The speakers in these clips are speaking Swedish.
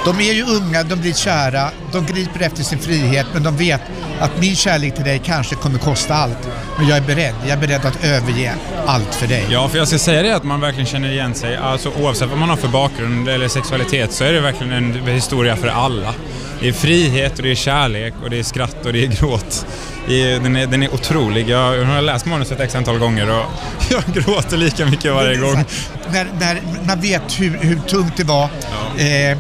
De är ju unga, de blir kära, de griper efter sin frihet, men de vet att min kärlek till dig kanske kommer kosta allt. Men jag är beredd att överge allt för dig. Ja, för jag ska säga det att man verkligen känner igen sig. Alltså oavsett vad man har för bakgrund eller sexualitet så är det verkligen en historia för alla. Det är frihet och det är kärlek och det är skratt och det är gråt. Den är otrolig. Jag har läst manuset ett antal gånger och jag gråter lika mycket varje gång. När man vet hur tungt det var. Ja.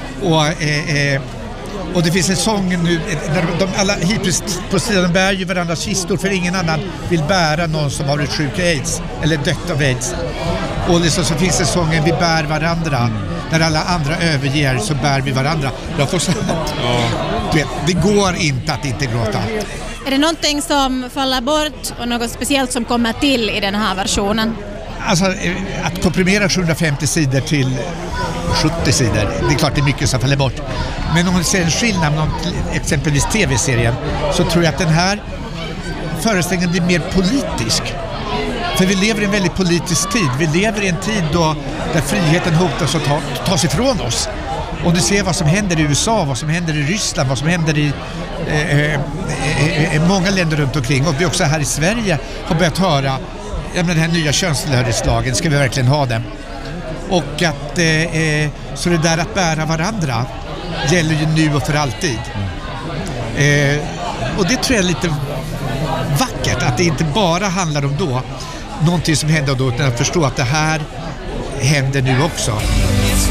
Och det finns en sång nu där alla hittills på sidan bär ju varandras kistor, för ingen annan vill bära någon som har varit sjuk AIDS eller dött av AIDS. Och liksom så finns det sången Vi bär varandra. När alla andra överger så bär vi varandra. Jag får säga det går inte att inte gråta. Är det någonting som faller bort och något speciellt som kommer till i den här versionen? Alltså att komprimera 750 sidor till 70 sidor, det är klart det är mycket som faller bort. Men om man ser en skillnad med exempelvis tv-serien, så tror jag att den här föreställningen blir mer politisk. För vi lever i en väldigt politisk tid. Vi lever i en tid där friheten hotas att tas ifrån oss. Och du ser vad som händer i USA, vad som händer i Ryssland, vad som händer i många länder runt omkring. Och vi också här i Sverige har börjat höra den här nya könstillhörighetslagen, ska vi verkligen ha den? Och att så det där att bära varandra gäller ju nu och för alltid. Och det tror jag är lite vackert, att det inte bara handlar om någonting som händer då, utan att förstå att det här händer nu också.